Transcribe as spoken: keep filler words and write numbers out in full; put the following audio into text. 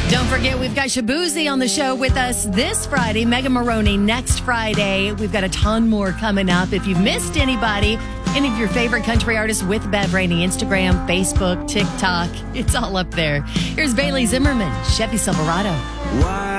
Don't forget, we've got Shabuzi on the show with us this Friday. Megan Maroney next Friday. We've got a ton more coming up. If you've missed anybody, any of your favorite country artists with Bev Rainey, Instagram, Facebook, TikTok, it's all up there. Here's Bailey Zimmerman, Chevy Silverado. Why?